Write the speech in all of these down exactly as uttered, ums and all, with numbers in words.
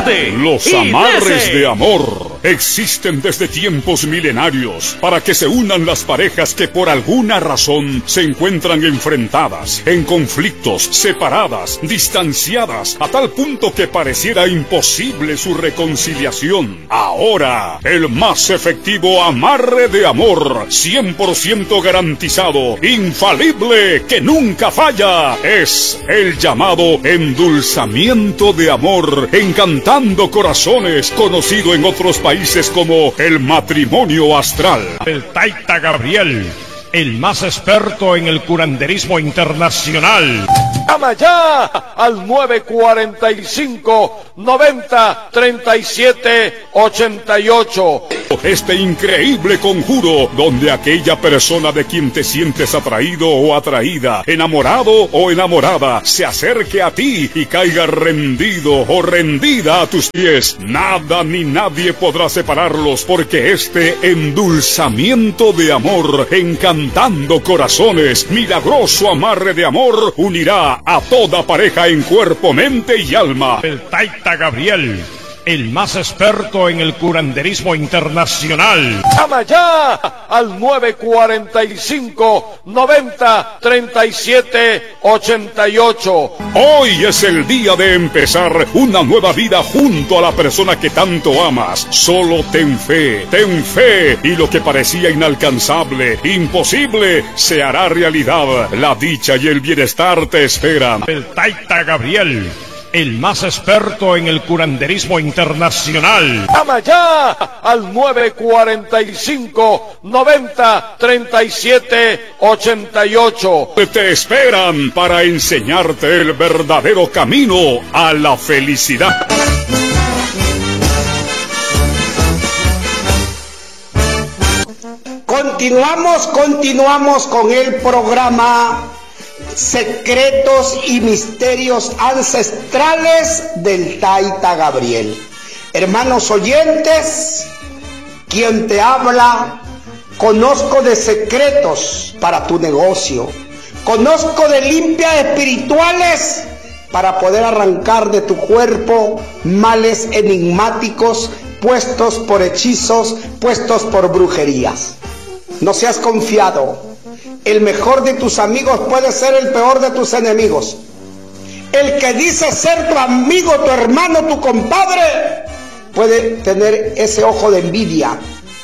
Disfrute. Los amarres de amor existen desde tiempos milenarios para que se unan las parejas que por alguna razón se encuentran enfrentadas, en conflictos, separadas, distanciadas, a tal punto que pareciera imposible su reconciliación. Ahora, el más efectivo amarre de amor, cien por ciento garantizado, infalible, que nunca falla, es el llamado endulzamiento de amor, encantando corazones, conocido en otros países como el matrimonio astral. El Taita Gabriel, el más experto en el curanderismo internacional. Llama ya al nueve cuarenta y cinco, noventa, treinta y siete, ochenta y ocho. Este increíble conjuro, donde aquella persona de quien te sientes atraído o atraída, enamorado o enamorada, se acerque a ti y caiga rendido o rendida a tus pies. Nada ni nadie podrá separarlos, porque este endulzamiento de amor, encantando corazones, milagroso amarre de amor, unirá a toda pareja en cuerpo, mente y alma. El Taita Gabriel, el más experto en el curanderismo internacional. Llama ya al nueve cuarenta y cinco, noventa, treinta y siete, ochenta y ocho. Hoy es el día de empezar una nueva vida junto a la persona que tanto amas. Solo ten fe, ten fe, y lo que parecía inalcanzable, imposible, se hará realidad. La dicha y el bienestar te esperan. El Taita Gabriel, el más experto en el curanderismo internacional. Llama ya al nueve cuarenta y cinco, noventa, treinta y siete, ochenta y ocho. Te esperan para enseñarte el verdadero camino a la felicidad. Continuamos, continuamos con el programa Secretos y Misterios Ancestrales del Taita Gabriel. Hermanos oyentes, quien te habla, conozco de secretos para tu negocio, conozco de limpias espirituales para poder arrancar de tu cuerpo males enigmáticos puestos por hechizos, puestos por brujerías. No seas confiado. El mejor de tus amigos puede ser el peor de tus enemigos. El que dice ser tu amigo, tu hermano, tu compadre, puede tener ese ojo de envidia.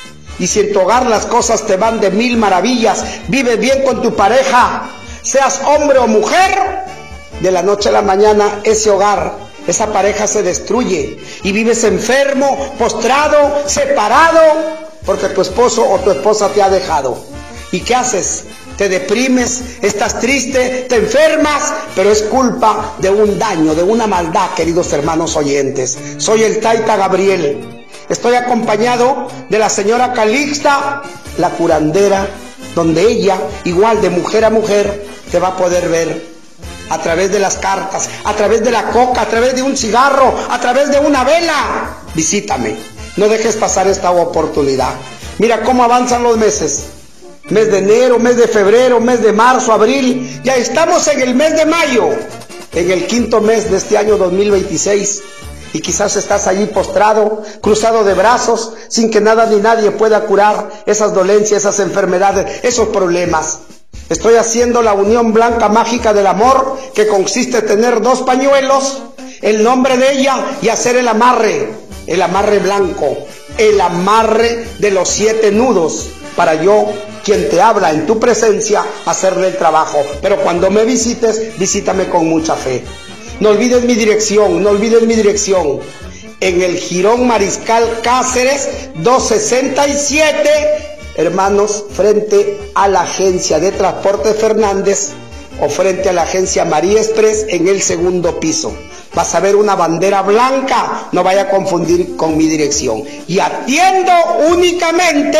Y si en tu hogar las cosas te van de mil maravillas, vives bien con tu pareja, seas hombre o mujer, de la noche a la mañana ese hogar, esa pareja se destruye y vives enfermo, postrado, separado, porque tu esposo o tu esposa te ha dejado. ¿Y qué haces? Te deprimes, estás triste, te enfermas, pero es culpa de un daño, de una maldad, queridos hermanos oyentes. Soy el Taita Gabriel. Estoy acompañado de la señora Calixta, la curandera, donde ella, igual de mujer a mujer, te va a poder ver a través de las cartas, a través de la coca, a través de un cigarro, a través de una vela. Visítame, no dejes pasar esta oportunidad. Mira cómo avanzan los meses. Mes de enero, mes de febrero, mes de marzo, abril. Ya estamos en el mes de mayo, en el quinto mes de este año dos mil veintiséis. Y quizás estás allí postrado, cruzado de brazos, sin que nada ni nadie pueda curar esas dolencias, esas enfermedades, esos problemas. Estoy haciendo la unión blanca mágica del amor, que consiste en tener dos pañuelos, el nombre de ella, y hacer el amarre, el amarre blanco, el amarre de los siete nudos, para yo, quien te habla en tu presencia, hacerle el trabajo. Pero cuando me visites, visítame con mucha fe. No olvides mi dirección, no olvides mi dirección. En el Jirón Mariscal Cáceres doscientos sesenta y siete, hermanos, frente a la agencia de transporte Fernández, o frente a la agencia María Express, en el segundo piso. Vas a ver una bandera blanca, no vaya a confundir con mi dirección. Y atiendo únicamente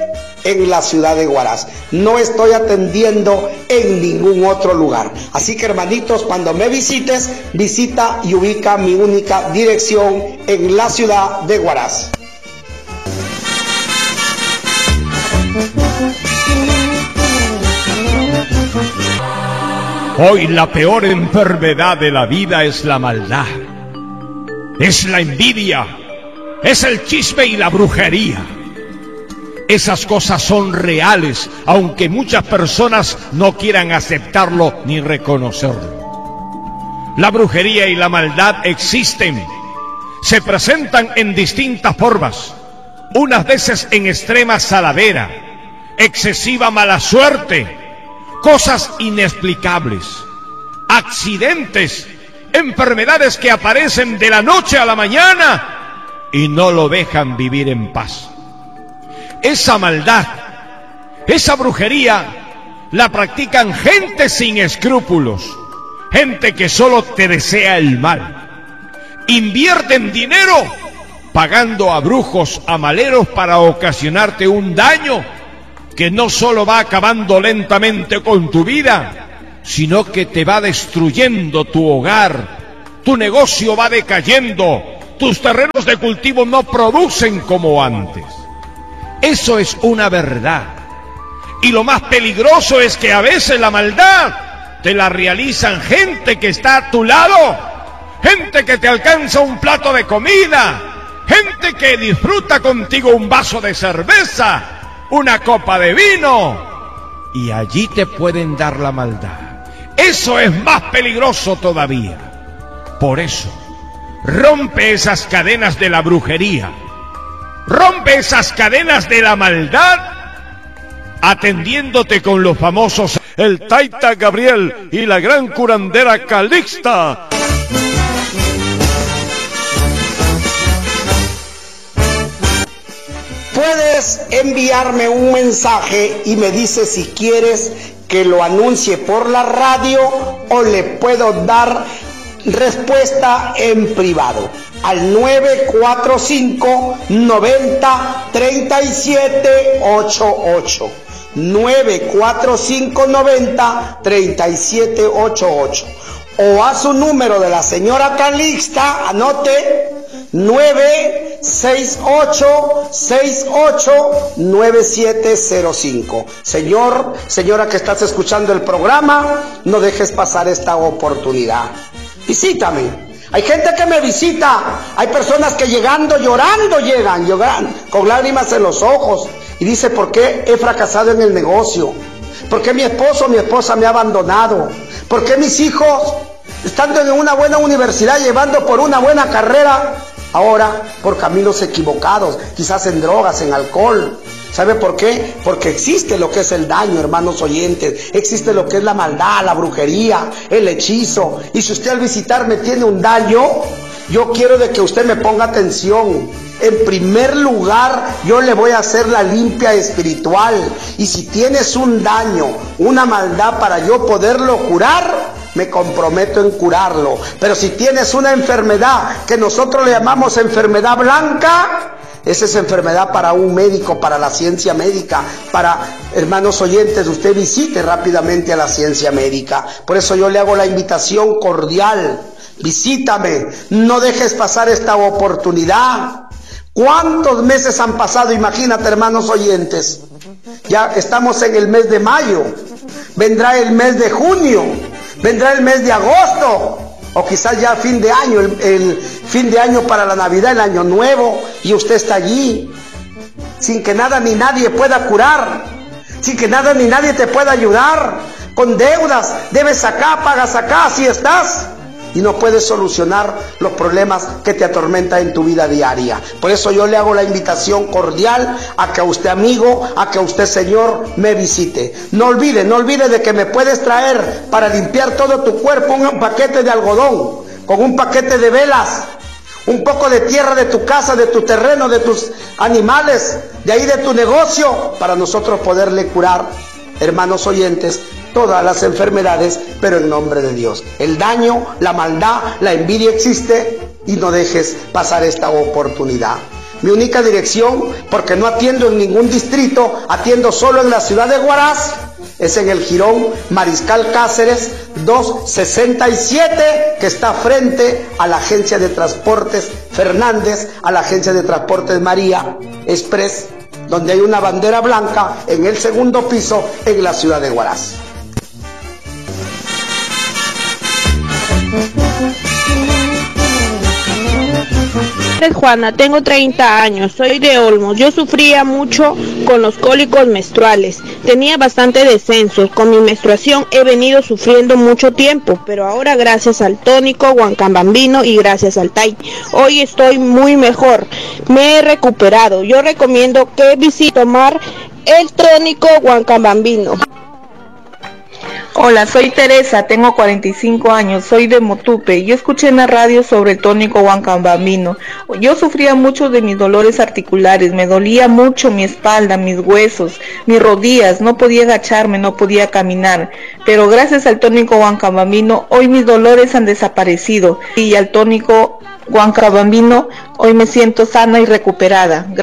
en la ciudad de Huaraz. No estoy atendiendo en ningún otro lugar. Así que, hermanitos, cuando me visites, visita y ubica mi única dirección en la ciudad de Huaraz. Hoy la peor enfermedad de la vida es la maldad. es la envidia, es el chisme y la brujería. Esas cosas son reales, aunque muchas personas no quieran aceptarlo ni reconocerlo. La brujería y la maldad existen, se presentan en distintas formas, unas veces en extrema saladera, excesiva mala suerte, cosas inexplicables, accidentes, enfermedades que aparecen de la noche a la mañana y no lo dejan vivir en paz. Esa maldad, esa brujería, la practican gente sin escrúpulos, gente que solo te desea el mal. Invierten dinero pagando a brujos, a maleros para ocasionarte un daño que no solo va acabando lentamente con tu vida, sino que te va destruyendo tu hogar, tu negocio va decayendo, tus terrenos de cultivo no producen como antes. Eso es una verdad. Y lo más peligroso es que a veces la maldad te la realizan gente que está a tu lado, gente que te alcanza un plato de comida, gente que disfruta contigo un vaso de cerveza, una copa de vino, y allí te pueden dar la maldad. Eso es más peligroso todavía. Por eso, rompe esas cadenas de la brujería, rompe esas cadenas de la maldad, atendiéndote con los famosos el Taita Gabriel y la gran curandera Calixta. Puedes enviarme un mensaje y me dices si quieres que lo anuncie por la radio o le puedo dar respuesta en privado al nueve cuatro cinco, noventa, treinta y siete ochenta y ocho. nueve cuatro cinco, noventa, treinta y siete ochenta y ocho. O a su número de la señora Calixta, anote nueve seis ocho, seis ocho, nueve siete cero cinco. Señor, señora que estás escuchando el programa, no dejes pasar esta oportunidad. Visítame. Hay gente que me visita, hay personas que llegando, llorando llegan, lloran, con lágrimas en los ojos, y dice: ¿por qué he fracasado en el negocio? ¿Por qué mi esposo o mi esposa me ha abandonado? ¿Por qué mis hijos, estando en una buena universidad, llevando por una buena carrera, ahora por caminos equivocados, quizás en drogas, en alcohol? ¿Sabe por qué? Porque existe lo que es el daño, hermanos oyentes. Existe lo que es la maldad, la brujería, el hechizo. Y si usted al visitarme tiene un daño, yo quiero de que usted me ponga atención. En primer lugar, yo le voy a hacer la limpia espiritual. Y si tienes un daño, una maldad, para yo poderlo curar, me comprometo en curarlo. Pero si tienes una enfermedad que nosotros le llamamos enfermedad blanca, esa es enfermedad para un médico, para la ciencia médica, para, hermanos oyentes, usted visite rápidamente a la ciencia médica. Por eso yo le hago la invitación cordial: visítame, no dejes pasar esta oportunidad. ¿Cuántos meses han pasado? Imagínate, hermanos oyentes, ya estamos en el mes de mayo, vendrá el mes de junio, vendrá el mes de agosto, o quizás ya fin de año, el, el fin de año para la Navidad, el año nuevo, y usted está allí, sin que nada ni nadie pueda curar, sin que nada ni nadie te pueda ayudar, con deudas, debes acá, pagas acá, así estás, y no puedes solucionar los problemas que te atormentan en tu vida diaria. Por eso yo le hago la invitación cordial a que a usted, amigo, a que a usted, señor, me visite. No olvide, no olvide de que me puedes traer para limpiar todo tu cuerpo un paquete de algodón, con un paquete de velas, un poco de tierra de tu casa, de tu terreno, de tus animales, de ahí de tu negocio, para nosotros poderle curar, hermanos oyentes, todas las enfermedades, pero en nombre de Dios. El daño, la maldad, la envidia existe, y no dejes pasar esta oportunidad. Mi única dirección, porque no atiendo en ningún distrito, atiendo solo en la ciudad de Huaraz, es en el Jirón Mariscal Cáceres doscientos sesenta y siete, que está frente a la agencia de transportes Fernández, a la agencia de transportes María Express, donde hay una bandera blanca en el segundo piso en la ciudad de Huaraz. Es Juana, tengo treinta años, soy de Olmos. Yo sufría mucho con los cólicos menstruales, tenía bastante descenso. Con mi menstruación he venido sufriendo mucho tiempo, pero ahora gracias al tónico Huancabambino y gracias al T A I, hoy estoy muy mejor, me he recuperado. Yo recomiendo que visite tomar el tónico Huancabambino. Hola, soy Teresa, tengo cuarenta y cinco años, soy de Motupe. Yo escuché en la radio sobre el tónico Huancabambino. Yo sufría mucho de mis dolores articulares, me dolía mucho mi espalda, mis huesos, mis rodillas, no podía agacharme, no podía caminar. Pero gracias al tónico Huancabambino, hoy mis dolores han desaparecido. Y al tónico Huancabambino, hoy me siento sana y recuperada.